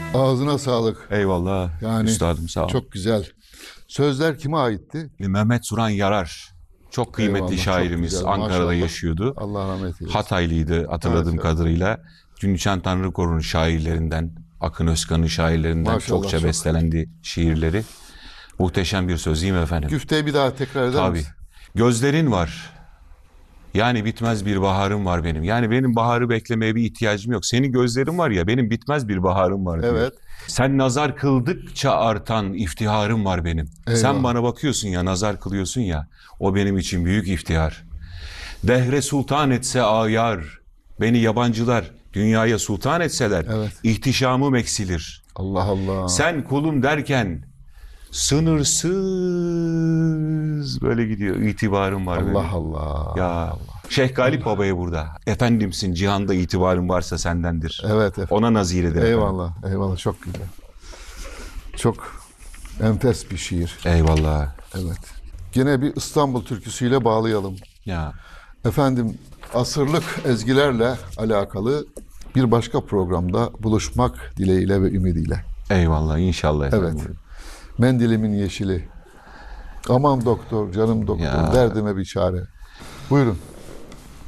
Ağzına sağlık. Eyvallah. Yani Üstadım sağ ol. çok güzel. Sözler kime aitti? Mehmet Suran Yarar. Çok kıymetli Eyvallah, çok şairimiz. güzel, Ankara'da maşallah. yaşıyordu. Allah rahmet eylesin. Hataylıydı hatırladığım Evet. kadarıyla. Cüneyt Tanrıkor'un şairlerinden, Akın Özkan'ın şairlerinden Maşallah, çokça çok. bestelendi şiirleri. Muhteşem bir söz değil mi efendim? Güfteyi bir daha tekrar eder Tabii. misin? Gözlerin var. Yani bitmez bir baharım var benim. Yani benim baharı beklemeye bir ihtiyacım yok. Senin gözlerin var ya, benim bitmez bir baharım var diyor. Evet. Sen nazar kıldıkça artan iftiharım var benim. Eyvallah. Sen bana bakıyorsun ya, nazar kılıyorsun ya. O benim için büyük iftihar. Dehre sultan etse ayar. Beni yabancılar dünyaya sultan etseler. Evet. İhtişamım eksilir. Allah Allah. Sen kulum derken sınırsız böyle gidiyor. İtibarım var benim. Allah Allah. Ya Şeyh Galip Baba'ya burada. Efendimsin, cihanda itibarın varsa sendendir. Evet efendim. Ona nazire de. Eyvallah. Eyvallah. Çok güzel. Çok enfes bir şiir. Eyvallah. Evet. Yine bir İstanbul türküsüyle bağlayalım. Ya Efendim, asırlık ezgilerle alakalı bir başka programda buluşmak dileğiyle ve ümidiyle. eyvallah inşallah efendim. Evet. Mendilimin yeşili. Aman doktor, canım doktor, Ya. derdime bir çare. Buyurun.